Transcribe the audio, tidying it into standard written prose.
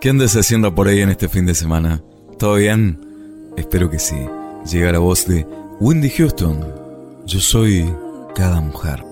¿Qué andas haciendo por ahí en este fin de semana? ¿Todo bien? Espero que sí. Llega la voz de Whitney Houston. Yo soy cada mujer.